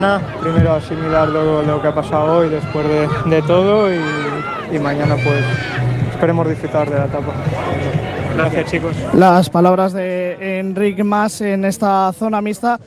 Primero asimilar lo que ha pasado hoy después de todo y mañana pues esperemos disfrutar de la etapa. Gracias chicos. Las palabras de Enric Mas en esta zona mixta.